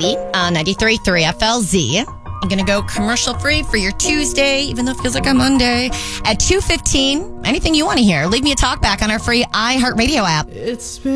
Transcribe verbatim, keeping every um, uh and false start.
Katie on ninety-three point three F L Z. I'm going to go commercial free for your Tuesday, even though it feels like a Monday, at two fifteen. Anything you want to hear, leave me a talk back on our free iHeartRadio app. It's been